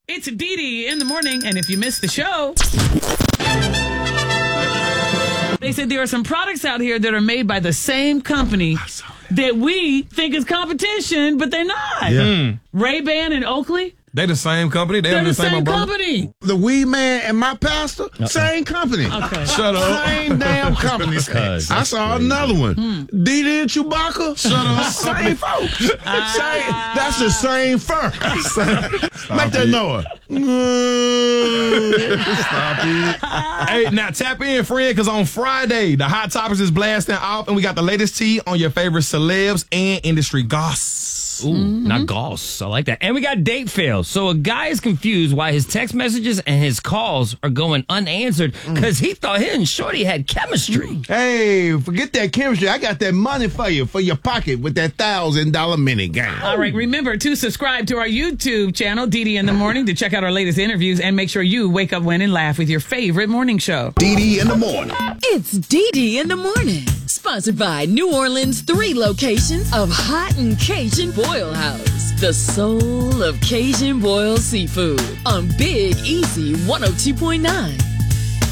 It's Dee in the morning, and if you missed the show, they said there are some products out here that are made by the same company that we think is competition, but they're not. Yeah. Ray-Ban and Oakley, They the same company. they're the same umbrella? company. The Weed Man and my pastor, same company. Okay. Shut up. Same damn company. Cuz, I that's saw crazy. another one. Didi and Chewbacca. Shut up. Same folks. That's the same fur. Make that noise. Stop it. Hey, now tap in, friend, because on Friday, the Hot Topics is blasting off, and we got the latest tea on your favorite celebs and industry goss. Ooh, not goss. I like that. And we got date fails. So a guy is confused why his text messages and his calls are going unanswered because he thought he and Shorty had chemistry. Hey, forget that chemistry. I got that money for you, for your pocket with that $1,000 mini game. All right, remember to subscribe to our YouTube channel, Dee in the Morning, to check out our latest interviews and make sure you wake up, win, and laugh with your favorite morning show. Dee in the morning. It's Dee in the morning. Sponsored by New Orleans' 3 locations of Hot and Cajun Boil House. The soul of Cajun boiled seafood on Big Easy 102.9.